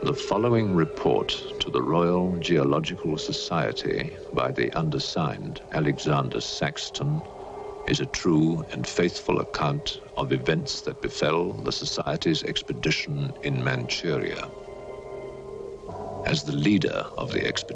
The following report to the Royal Geological Society by the undersigned Alexander Saxton is a true and faithful account of events that befell the Society's expedition in Manchuria. As the leader of the expedition,